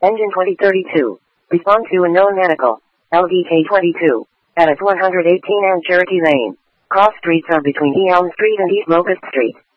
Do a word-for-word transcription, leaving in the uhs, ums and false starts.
Engine twenty thirty-two. Respond to unknown medical. L D K twenty-two. At one eighteen and Cherokee Lane. Cross streets are between Elm Street and East Locust Street.